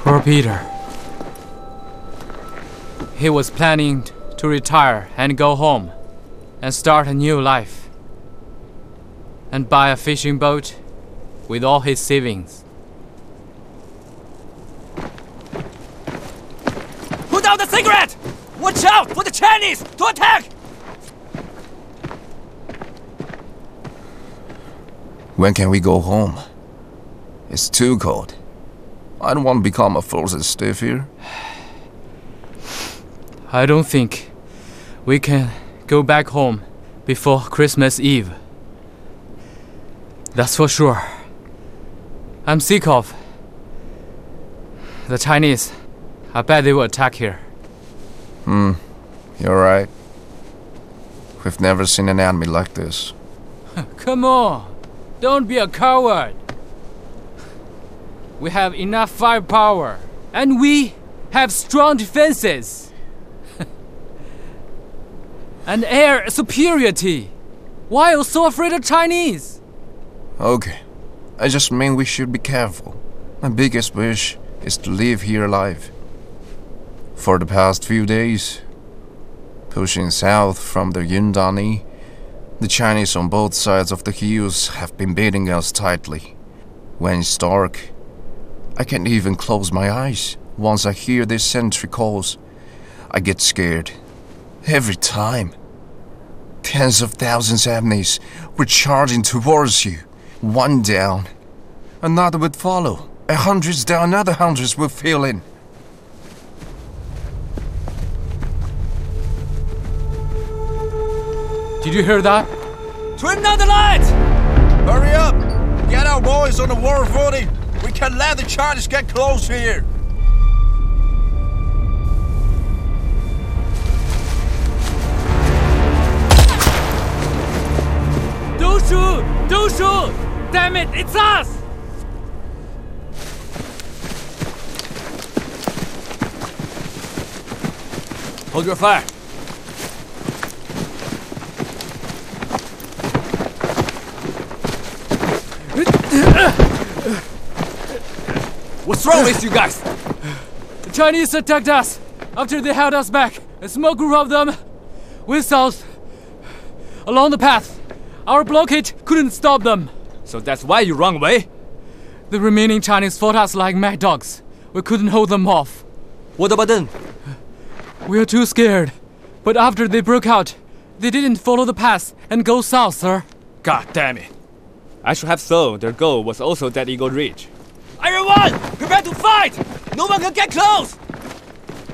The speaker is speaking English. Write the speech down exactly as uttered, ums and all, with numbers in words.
Poor Peter. He was planning to retire and go home and start a new life and buy a fishing boat with all his savings. Put down the cigarette! Watch out for the Chinese to attack! When can we go home? It's too cold. I don't want to become a frozen stiff here. I don't think we can go back home before Christmas Eve. That's for sure. I'm sick of the Chinese. I bet they will attack here. Hmm, you're right. We've never seen an enemy like this. Come on, don't be a coward. We have enough firepower, and we have strong defenses. And air superiority. Why are you so afraid of Chinese? Okay, I just mean we should be careful. My biggest wish is to live here alive. For the past few days, pushing south from the Yundani, the Chinese on both sides of the hills have been beating us tightly. When it's dark, I can't even close my eyes. Once I hear their sentry calls, I get scared. Every time. Tens of thousands of enemies were charging towards you. One down, another would follow. A hundreds down, another hundreds would fill in. Did you hear that? Trim down the lights! Hurry up! Get our boys on the war footing! We can't let the Chinese get close here! Don't shoot! Don't shoot! Damn it, it's us! Hold your fire. What's wrong with you guys? The Chinese attacked us after they held us back. A small group of them went south along the path. Our blockade couldn't stop them. So that's why you run away? The remaining Chinese fought us like mad dogs. We couldn't hold them off. What about them? We were too scared. But after they broke out, they didn't follow the path and go south, sir. God damn it. I should have thought their goal was also Dead Eagle Ridge. Everyone, prepare to fight! No one can get close!